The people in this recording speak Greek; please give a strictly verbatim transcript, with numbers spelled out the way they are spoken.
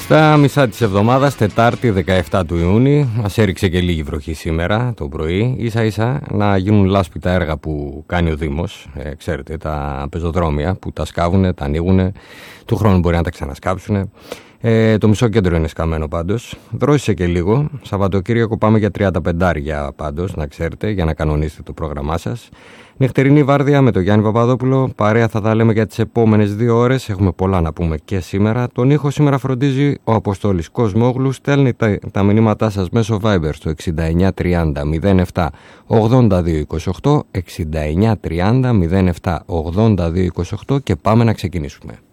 Στα μισά της εβδομάδας, Τετάρτη δεκαεφτά του Ιούνιου, μας έριξε και λίγη βροχή σήμερα το πρωί, ίσα ίσα να γίνουν λάσπη τα έργα που κάνει ο Δήμος, ε, ξέρετε, τα πεζοδρόμια που τα σκάβουνε, τα ανοίγουνε, του χρόνου μπορεί να τα ξανασκάψουνε. Ε, το μισό κέντρο είναι σκαμμένο πάντως. Δρόσησε και λίγο. Σαββατοκύριακο πάμε για τριάντα πέντε πάντως, να ξέρετε, για να κανονίσετε το πρόγραμμά σας. Νυχτερινή βάρδια με τον Γιάννη Παπαδόπουλο. Παρέα θα τα λέμε για τις επόμενες δύο ώρες. Έχουμε πολλά να πούμε και σήμερα. Τον ήχο σήμερα φροντίζει ο Αποστόλης Κοσμόγλου. Στέλνει τα, τα μηνύματά σας μέσω Viber στο εξήντα εννιά τριάντα μηδέν επτά ογδόντα δύο είκοσι οκτώ, εξήντα εννιά τριάντα μηδέν επτά ογδόντα δύο είκοσι οκτώ και πάμε να ξεκινήσουμε.